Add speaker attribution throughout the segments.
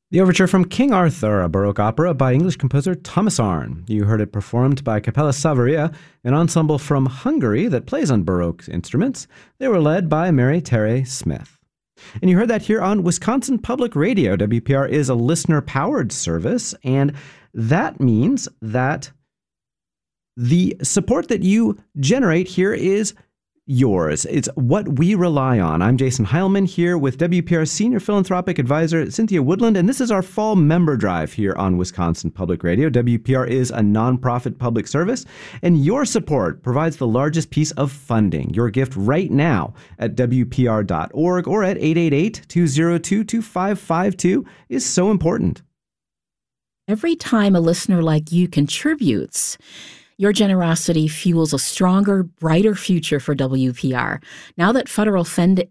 Speaker 1: The overture from King Arthur, a Baroque opera by English composer Thomas Arne. You heard it performed by Capella Savaria, an ensemble from Hungary that plays on Baroque instruments. They were led by Mary Terre Smith. And you heard that here on Wisconsin Public Radio. WPR is a listener-powered service, and that means that the support that you generate here is yours. It's what we rely on. I'm Jason Heilman here with WPR Senior Philanthropic Advisor Cynthia Woodland, and this is our fall member drive here on Wisconsin Public Radio. WPR is a nonprofit public service, and your support provides the largest piece of funding. Your gift right now at WPR.org or at 888-202-2552 is so important.
Speaker 2: Every time a listener like you contributes, your generosity fuels a stronger, brighter future for WPR. Now that federal funding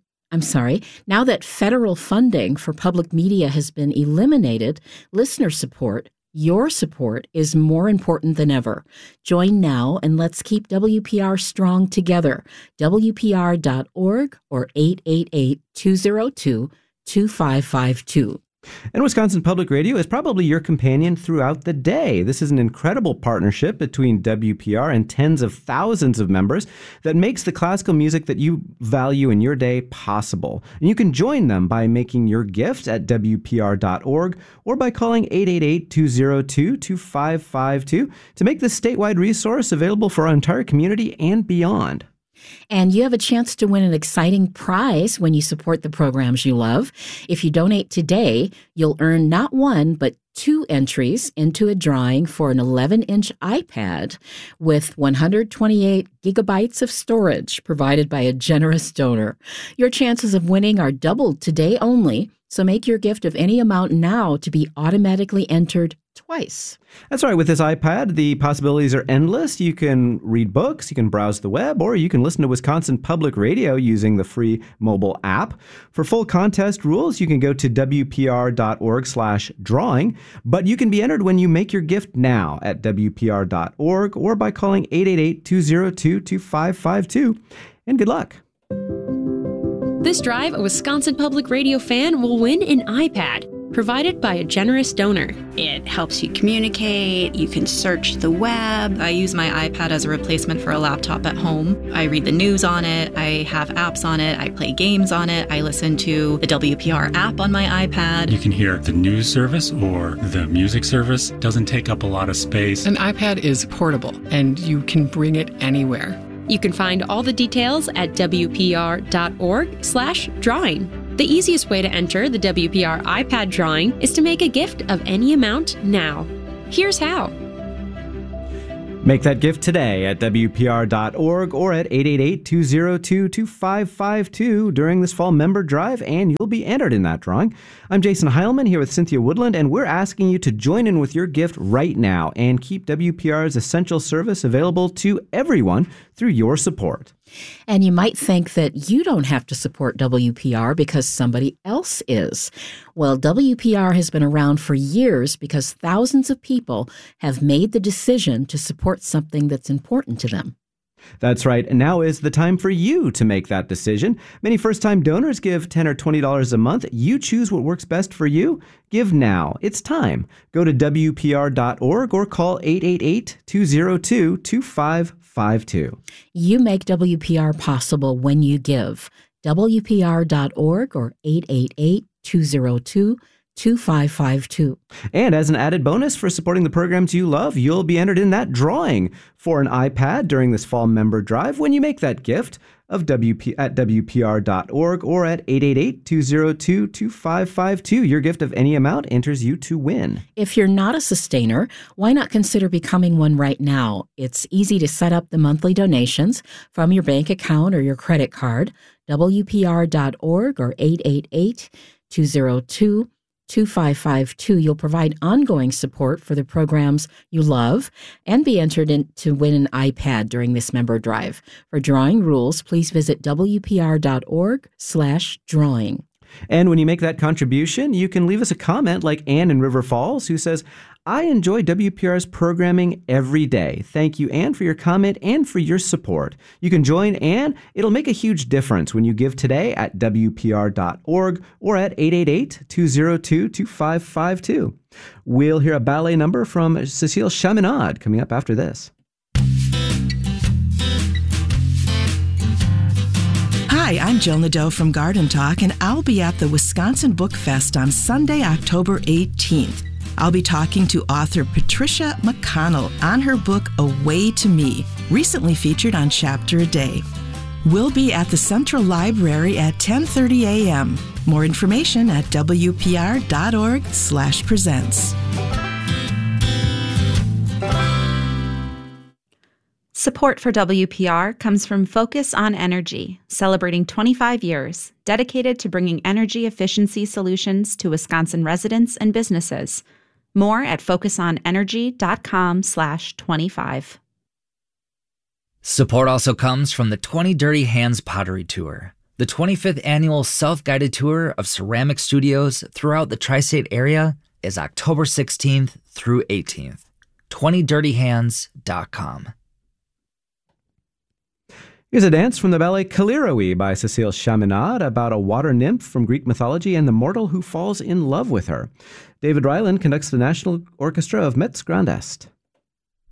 Speaker 2: for public media has been eliminated, listener support, your support, is more important than ever. Join now and let's keep WPR strong together. WPR.org or 888-202-2552.
Speaker 1: And Wisconsin Public Radio is probably your companion throughout the day. This is an incredible partnership between WPR and tens of thousands of members that makes the classical music that you value in your day possible. And you can join them by making your gift at WPR.org or by calling 888-202-2552 to make this statewide resource available for our entire community and beyond.
Speaker 2: And you have a chance to win an exciting prize when you support the programs you love. If you donate today, you'll earn not one, but 2 entries into a drawing for an 11-inch iPad with 128 gigabytes of storage provided by a generous donor. Your chances of winning are doubled today only, so make your gift of any amount now to be automatically entered twice.
Speaker 1: That's right. With this iPad, the possibilities are endless. You can read books, you can browse the web, or you can listen to Wisconsin Public Radio using the free mobile app. For full contest rules, you can go to WPR.org/drawing, but you can be entered when you make your gift now at WPR.org or by calling 888-202-2552. And good luck.
Speaker 3: This drive, a Wisconsin Public Radio fan will win an iPad provided by a generous donor.
Speaker 4: It helps you communicate, you can search the web.
Speaker 5: I use my iPad as a replacement for a laptop at home. I read the news on it, I have apps on it, I play games on it, I listen to the WPR app on my iPad.
Speaker 6: You can hear the news service or the music service. Doesn't take up a lot of space.
Speaker 7: An iPad is portable and you can bring it anywhere.
Speaker 3: You can find all the details at WPR.org/drawing. The easiest way to enter the WPR iPad drawing is to make a gift of any amount now. Here's how.
Speaker 1: Make that gift today at WPR.org or at 888-202-2552 during this fall member drive, and you'll be entered in that drawing. I'm Jason Heilman here with Cynthia Woodland, and we're asking you to join in with your gift right now and keep WPR's essential service available to everyone through your support.
Speaker 2: And you might think that you don't have to support WPR because somebody else is. Well, WPR has been around for years because thousands of people have made the decision to support something that's important to them.
Speaker 1: That's right. And now is the time for you to make that decision. Many first-time donors give $10 or $20 a month. You choose what works best for you. Give now. It's time. Go to WPR.org or call 888-202-2552.
Speaker 2: You make WPR possible when you give. WPR.org or 888-202-2552.
Speaker 1: And as an added bonus for supporting the programs you love, you'll be entered in that drawing for an iPad during this fall member drive when you make that gift of at WPR.org or at 888-202-2552. Your gift of any amount enters you to win.
Speaker 2: If you're not a sustainer, why not consider becoming one right now? It's easy to set up the monthly donations from your bank account or your credit card. WPR.org or 888-202-2552. You'll provide ongoing support for the programs you love and be entered in to win an iPad during this member drive. For drawing rules, please visit WPR.org/drawing.
Speaker 1: And when you make that contribution, you can leave us a comment like Anne in River Falls, who says, I enjoy WPR's programming every day. Thank you, Anne, for your comment and for your support. You can join Anne. It'll make a huge difference when you give today at WPR.org or at 888-202-2552. We'll hear a ballet number from Cecile Chaminade coming up after this.
Speaker 8: Hi, I'm Jill Nadeau from Garden Talk, and I'll be at the Wisconsin Book Fest on Sunday, October 18th. I'll be talking to author Patricia McConnell on her book, A Way to Me, recently featured on Chapter a Day. We'll be at the Central Library at 10:30 a.m. More information at wpr.org/presents.
Speaker 9: Support for WPR comes from Focus on Energy, celebrating 25 years, dedicated to bringing energy efficiency solutions to Wisconsin residents and businesses. More at focusonenergy.com/25.
Speaker 10: Support also comes from the 20 Dirty Hands Pottery Tour, the 25th annual self-guided tour of ceramic studios throughout the tri-state area is October 16th through 18th. 20dirtyhands.com.
Speaker 1: Here's a dance from the ballet Kaliroe by Cecile Chaminade about a water nymph from Greek mythology and the mortal who falls in love with her. David Ryland conducts the National Orchestra of Metz Grand Est.